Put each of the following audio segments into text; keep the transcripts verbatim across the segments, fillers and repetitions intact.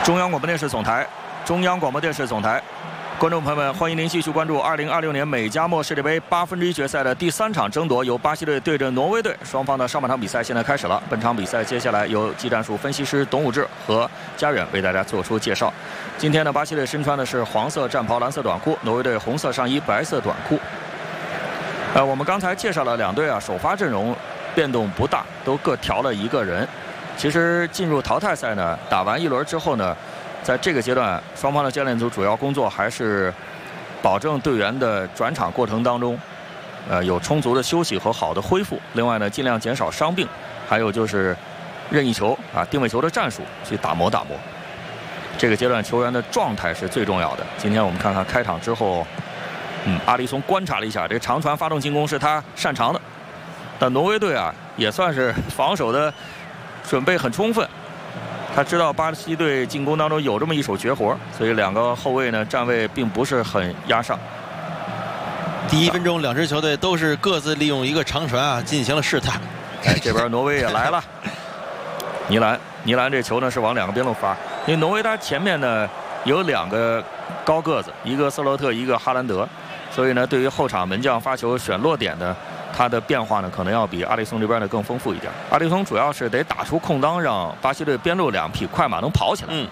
中央广播电视总台，中央广播电视总台，观众朋友们，欢迎您继续关注二零二六年美加墨世界杯八分之一决赛的第三场争夺，由巴西队对阵挪威队，双方的上半场比赛现在开始了。本场比赛接下来由技战术分析师董武志和家远为大家做出介绍。今天呢，巴西队身穿的是黄色战袍、蓝色短裤，挪威队红色上衣、白色短裤。呃，我们刚才介绍了两队啊，首发阵容变动不大，都各调了一个人。其实进入淘汰赛呢，打完一轮之后呢，在这个阶段，双方的教练组主要工作还是保证队员的转场过程当中，呃，有充足的休息和好的恢复。另外呢，尽量减少伤病，还有就是任意球啊、定位球的战术去打磨打磨。这个阶段球员的状态是最重要的。今天我们看看开场之后，嗯，阿里松观察了一下，这长传发动进攻是他擅长的，但挪威队啊也算是防守的准备很充分。他知道巴西队进攻当中有这么一手绝活，所以两个后卫呢站位并不是很压上。 第一分钟，两支球队都是各自利用一个长传啊进行了试探。 哎，这边挪威也来了，尼兰，尼兰这球呢是往两个边路发，因为挪威他前面呢有两个高个子，一个瑟洛特，一个哈兰德，所以呢对于后场门将发球选落点呢，他的变化呢可能要比阿里松这边呢更丰富一点。阿里松主要是得打出空当，让巴西队边路两匹快马能跑起来。 嗯。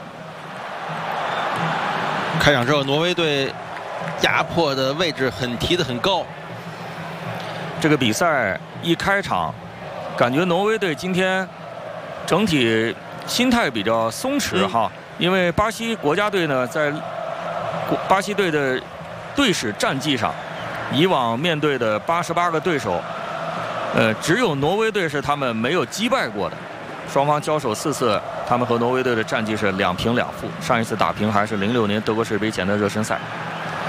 开场之后，挪威队压迫的位置很提得很高。 这个比赛一开场，感觉挪威队今天整体心态比较松弛哈，嗯、因为巴西国家队呢在巴西队的队史战绩上，以往面对的八十八个对手，呃，只有挪威队是他们没有击败过的。双方交手四次，他们和挪威队的战绩是两平两负。上一次打平还是零六年德国世界杯前的热身赛。